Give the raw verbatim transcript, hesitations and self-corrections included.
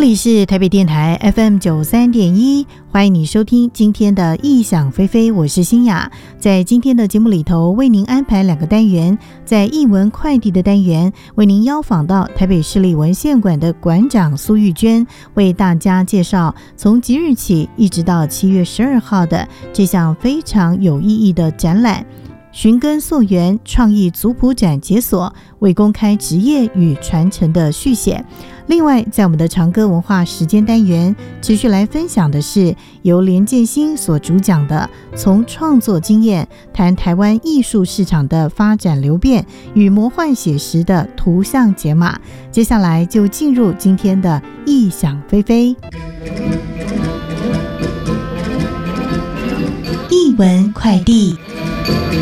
里是台北电台 F M 九十三点一，欢迎你收听今天的异想飞飞，我是欣雅。在今天的节目里头，为您安排两个单元。在艺文快递的单元，为您邀访到台北市立文献馆的馆长苏玉娟，为大家介绍从即日起一直到七月十二号的这项非常有意义的展览。寻根溯源创意族谱展解锁，为公开职业与传承的续写。另外，在我们的长歌文化时间单元，持续来分享的是由连建新所主讲的从创作经验谈台湾艺术市场的发展流变与魔幻写实的图像解码。接下来就进入今天的异想飞飞。艺文快递。